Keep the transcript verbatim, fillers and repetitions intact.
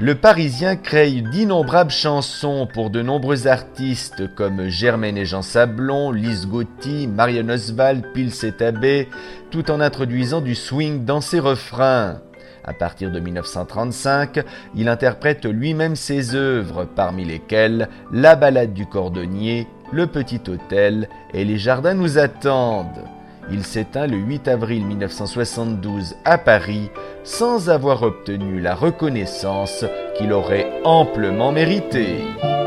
le Parisien crée d'innombrables chansons pour de nombreux artistes comme Germaine et Jean Sablon, Lise Gauthier, Marianne Oswald, Pils et Tabé, tout en introduisant du swing dans ses refrains. À partir de mille neuf cent trente-cinq, il interprète lui-même ses œuvres, parmi lesquelles La Ballade du Cordonnier, Le Petit Hôtel et Les Jardins nous attendent. Il s'éteint le huit avril mille neuf cent soixante-douze à Paris, sans avoir obtenu la reconnaissance qu'il aurait amplement méritée.